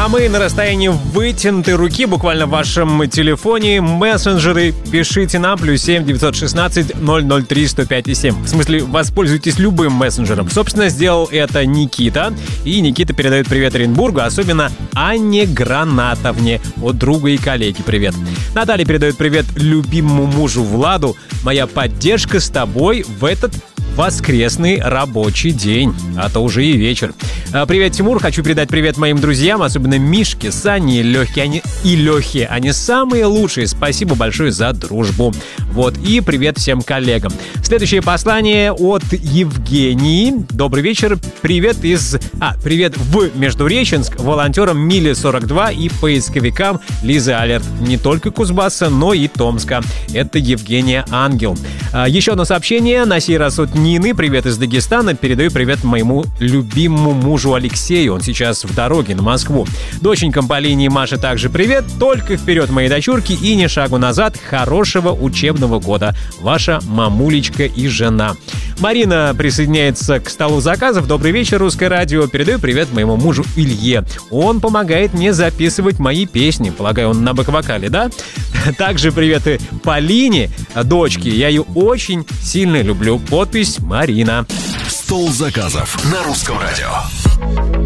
мы на расстоянии вытянутой руки, буквально в вашем телефоне. Мессенджеры пишите нам +7 916 003 105 7. В смысле, воспользуйтесь любым мессенджером. Собственно, сделал это Никита. И Никита передает привет Оренбургу, особенно Анне Гранатовне, от друга и коллеги. Привет. Наталья передает привет любимому мужу Владу. Моя поддержка с тобой в этот воскресный рабочий день, а то уже и вечер. Привет, Тимур. Хочу передать привет моим друзьям, особенно Мишке, Сане и Лехе. Они самые лучшие. Спасибо большое за дружбу. Вот. И привет всем коллегам. Следующее послание от Евгении. Добрый вечер. Привет в Междуреченск волонтерам Миле 42 и поисковикам Лизы Алерт. Не только Кузбасса, но и Томска. Это Евгения Ангел. Еще одно сообщение, на сей раз от Нины. Привет из Дагестана. Передаю привет моему любимому мужу Алексею. Он сейчас в дороге на Москву. Доченькам Полине и Маше также привет. Только вперед, мои дочурки, и ни шагу назад. Хорошего учебного года. Ваша мамулечка и жена. Марина присоединяется к столу заказов. Добрый вечер, Русское радио. Передаю привет моему мужу Илье. Он помогает мне записывать мои песни. Полагаю, он на бэк-вокале, да? Также приветы Полине, дочке. Я ее очень сильно люблю. Подпись Марина. Стол заказов на Русском радио.